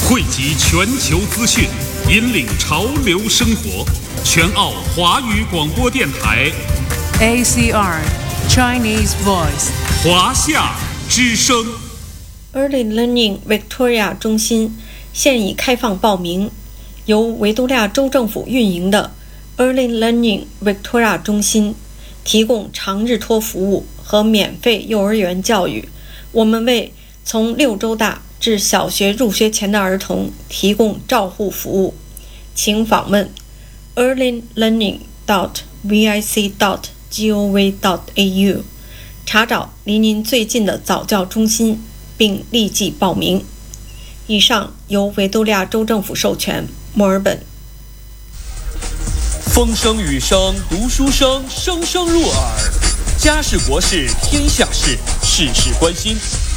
汇集全球资讯，引领潮流生活。全澳华语广播电台 ACR Chinese Voice 华夏之声。 Early Learning Victoria 中心现已开放报名，由维多利亚州政府运营的 Early Learning Victoria 中心提供长日托服务和免费幼儿园教育。我们为从6周大至小学入学前的儿童提供照护服务。请访问 earlylearning.vic.gov.au 查找离您最近的早教中心，并立即报名。以上由维多利亚州政府授权，墨尔本。 风声雨声读书声，声声入耳。家事国事天下事，事事关心。